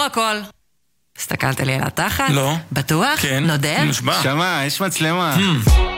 הכל. הסתכלת לי על התחת? לא. בטוח? כן. נודה? נשבע. שמה, יש מצלמה.